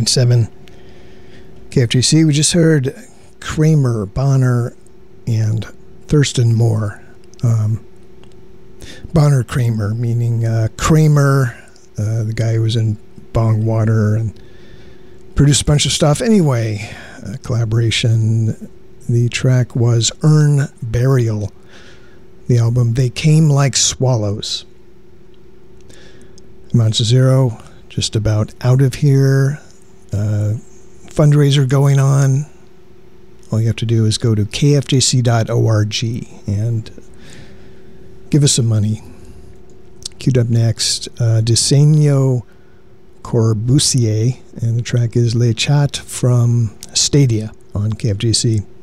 89.7 KFGC. We just heard Kramer, Bonner, and Thurston Moore. Bonner Kramer, meaning Kramer, the guy who was in Bong Water and produced a bunch of stuff. Anyway, collaboration. The track was Earn Burial. The album They Came Like Swallows. Amounts to Zero, just about out of here. Fundraiser going on. All you have to do is go to kfjc.org and give us some money. Queued up next, Diseño Corbusier, and the track is Le Chat from Stadia on KFGC.